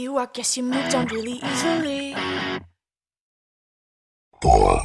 you, I guess you moved on really easily. Boy.